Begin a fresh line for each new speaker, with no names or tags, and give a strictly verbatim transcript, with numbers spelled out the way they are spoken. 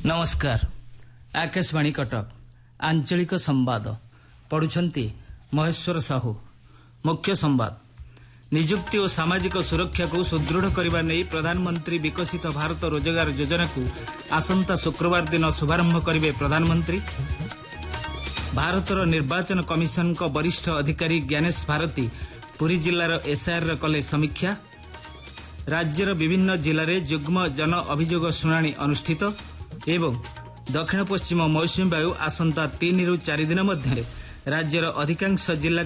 नमस्कार। आकाशवाणी कटक आंचलिक संवाद पढ़ुछंती महेश्वर साहू। मुख्य संवाद। निजुक्ति और सामाजिक सुरक्षा को सुदृढ़ करने नहीं प्रधानमंत्री विकसित भारत रोजगार योजना को आसंता शुक्रवार दिन शुभारंभ करेंगे प्रधानमंत्री। भारतर निर्वाचन कमिशन को वरिष्ठ अधिकारी ज्ञानेश भारती पुरी जिलार एसआईआर कले समीक्षा। राज्यर विभिन्न जिले में जुग्म जन अभियोग शुणाणी अनुष्ठित एवं दक्षिण पश्चिम मौसुमी वायु आसंता तीन रु चार दिन मध्य राज्यर अधिकांश जिला